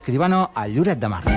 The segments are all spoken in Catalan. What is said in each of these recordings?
Escribano a Lloret de Mar.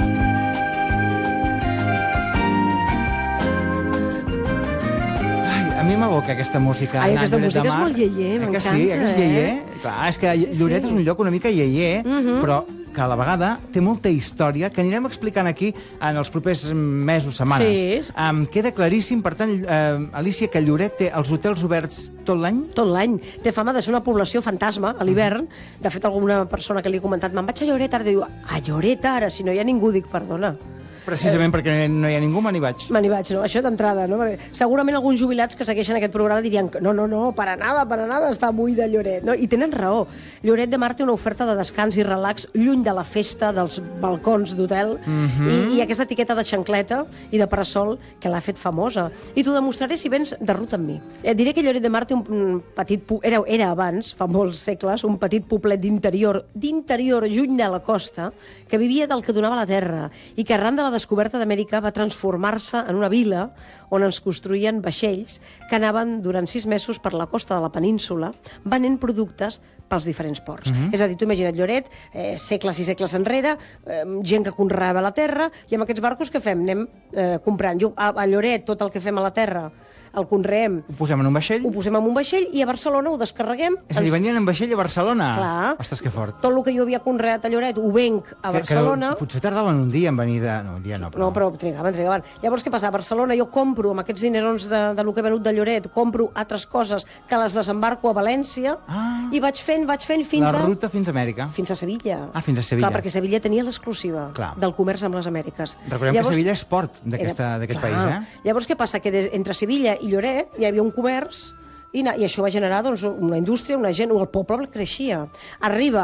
A mi m'evoca aquesta música. Ai, aquesta música és molt iaier, m'encanta. Sí, que és iaier? Clar, és que Lloret és un lloc una mica iaier, però que a la vegada té molta història que anirem explicant aquí en els propers mesos, setmanes. Sí. Queda claríssim, per tant, Alicia, que Lloret té els hotels oberts tot l'any? Tot l'any. Té fama de ser una població fantasma a l'hivern. De fet, alguna persona que li he comentat, me'n vaig a Lloret ara, diu, a Lloret ara, si no hi ha ningú, dic, perdona. Precisament perquè no hi ha ningú, me n'hi vaig. Me n'hi vaig, no? Això d'entrada, no? Perquè segurament alguns jubilats que segueixen aquest programa dirien que no, para nada, està buit de Lloret. No? I tenen raó. Lloret de Mar té una oferta de descans i relax lluny de la festa, dels balcons d'hotel, i aquesta etiqueta de xancleta i de parasol que l'ha fet famosa. I t'ho demostraré si vens de ruta amb mi. Et diré que Lloret de Mar té un petit... Era abans, fa molts segles, un petit poblet d'interior, lluny de la costa, que vivia del que donava la terra i que arran de la descoberta d'Amèrica va transformar-se en una vila on ens construïen vaixells que anaven durant 6 mesos per la costa de la península venent productes pels diferents ports. És a dir, tu imagina't Lloret, segles i segles enrere, gent que conreava la terra, i amb aquests barcos què fem? Anem comprant. A Lloret tot el que fem a la terra el conreem. Ho posem en un vaixell? Ho posem en un vaixell i a Barcelona ho descarreguem. És a dir, venien en vaixell a Barcelona? Clar. Ostres, que fort. Tot el que jo havia conreat a Lloret ho venc a Barcelona. Potser tardaven un dia en venir de... No, un dia no, però... No, però trigaven. Llavors, què passa? A Barcelona jo compro, amb aquests dinerons de lo que he venut de Lloret, compro altres coses que les desembarco a València i vaig fent fins La ruta fins a Amèrica. Fins a Sevilla. Ah, fins a Sevilla. Clar, perquè Sevilla tenia l'exclusiva del comerç amb les Amèriques. Recordem que Sevilla és port d'aquest país, eh? Llavors, què passa? Que entre Sevilla i Lloret hi havia un comerç i això va generar una indústria, una gent, el poble creixia. Arriba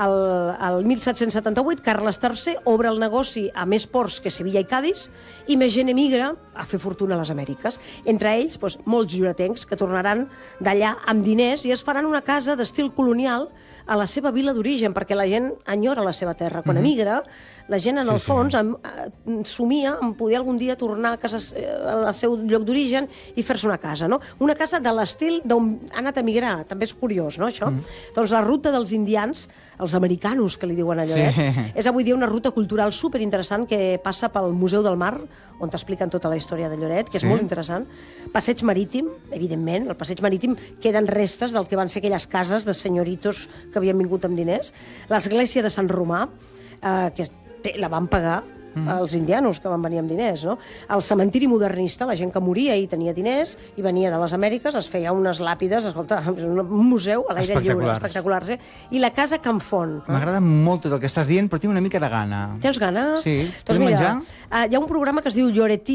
el 1778, Carles III obre el negoci a més ports que Sevilla i Cadis i més gent emigra a fer fortuna a les Amèriques. Entre ells, molts lloretencs que tornaran d'allà amb diners i es faran una casa d'estil colonial a la seva vila d'origen, perquè la gent enyora la seva terra. Quan emigra, la gent, en el fons, somia en poder algun dia tornar al seu lloc d'origen i fer-se una casa, no? Una casa de l'estil d'on ha anat a emigrar. També és curiós, no, això? Doncs la ruta dels indians, els americanos, que li diuen a Lloret, és avui dia una ruta cultural superinteressant que passa pel Museu del Mar, on t'expliquen tota la història de Lloret, que és molt interessant. Passeig marítim, evidentment. El passeig marítim queden restes del que van ser aquelles cases de senyoritos que havien vingut amb diners. L'església de Sant Romà, que la van pagar els indianos que van venir amb diners, no? El cementiri modernista, la gent que moria i tenia diners i venia de les Amèriques, es feia unes làpides, escolta, un museu a l'aire lliure, espectaculars, I la casa Can Font. M'agrada molt tot el que estàs dient, però tinc una mica de gana. Tens gana? Sí. Doncs mira, hi ha un programa que es diu Lloret,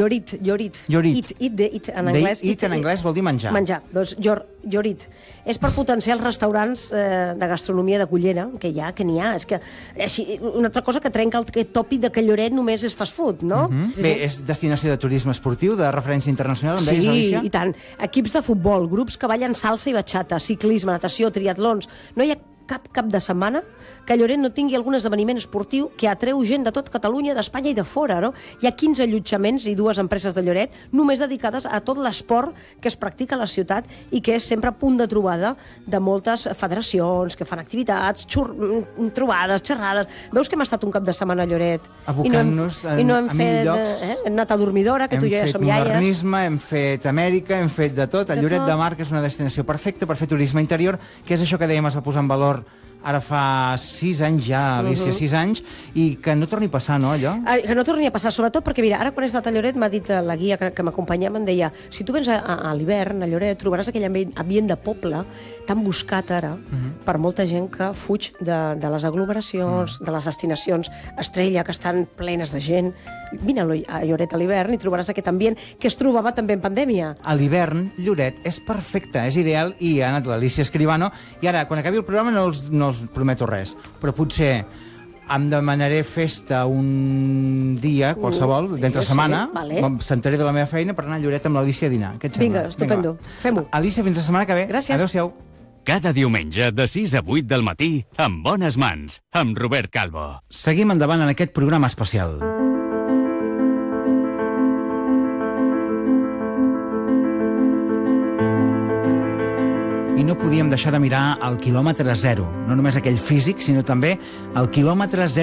Eat en anglès. Eat en anglès vol dir menjar. Menjar, doncs Lloret. És per potenciar els restaurants de gastronomia de cullera, que n'hi ha. És que una altra cosa que trenca aquest tòpic de que Lloret només és fast food, no? Bé, és destinació de turisme esportiu, de referència internacional, em deies, Alicia? Sí, i tant. Equips de futbol, grups que ballen salsa i batxata, ciclisme, natació, triatlons. No hi ha cap de setmana que Lloret no tingui algun esdeveniment esportiu que atreu gent de tot Catalunya, d'Espanya i de fora, no? Hi ha 15 allotjaments i 2 empreses de Lloret només dedicades a tot l'esport que es practica a la ciutat i que és sempre punt de trobada de moltes federacions que fan activitats, trobades, xerrades. Veus que hem estat un cap de setmana a Lloret? Abocant-nos a mil llocs. Hem anat a Dormidora, que tu i jo ja som iaies. Hem fet modernisme, hem fet Amèrica, hem fet de tot. El Lloret de Mar, que és una destinació perfecta per fer turisme interior, que és això que dèiem, es va posar en valor ara fa 6 anys ja, Alicia, 6 anys, i que no torni a passar, no, allò? Que no torni a passar, sobretot perquè, mira, ara quan he estat a Lloret m'ha dit la guia que m'acompanyava, em deia, si tu vens a l'hivern a Lloret trobaràs aquell ambient de poble tan buscat ara per molta gent que fuig de les aglomeracions, de les destinacions estrella, que estan plenes de gent. Vine a Lloret a l'hivern i trobaràs aquest ambient que es trobava també en pandèmia. A l'hivern, Lloret és perfecte, és ideal, i ha anat l'Alicia Escribano, i ara, quan acabi el programa, no els prometo res, però potser em demanaré festa un dia, qualsevol, d'entre setmana, sentaré de la meva feina per anar a Lloret amb l'Alicia a dinar. Què et sembla? Vinga, estupendo, fem-ho. Alicia, fins la setmana que ve. Gràcies. Adéu-siau. Cada diumenge de 6 a 8 del matí, amb bones mans, amb Robert Calvo. Seguim endavant en aquest programa especial. i no podíem deixar de mirar el quilòmetre zero. No només aquell físic, sinó també el quilòmetre zero